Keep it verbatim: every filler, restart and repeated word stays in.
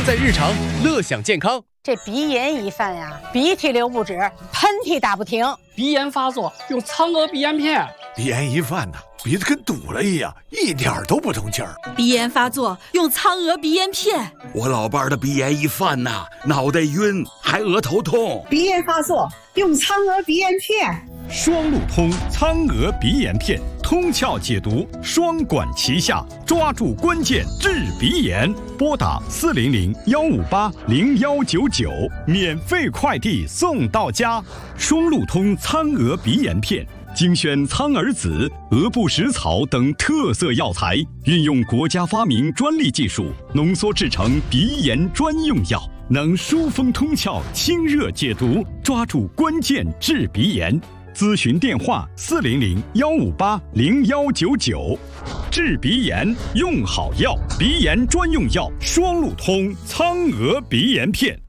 在日常，乐享健康。 这鼻炎一犯呀，鼻涕流不止，喷嚏打不停。 鼻炎发作用苍娥鼻炎片。 鼻炎一犯呢，鼻子跟堵了一样，一点都不通气儿。 鼻炎发作用苍娥鼻炎片。 我老伴儿的鼻炎一犯呐，脑袋晕，还额头痛。 鼻炎发作用苍娥鼻炎片。 双路通苍娥鼻炎片，通窍解毒，双管齐下，抓住关键治鼻炎。拨打四零零幺五八零幺九九，免费快递送到家。双路通苍娥鼻炎片，精选苍耳子、鹅不食草等特色药材，运用国家发明专利技术，浓缩制成鼻炎专用药，能疏风通窍、清热解毒，抓住关键治鼻炎。咨询电话：四零零幺五八零幺九九。治鼻炎用好药，鼻炎专用药双路通苍娥鼻炎片。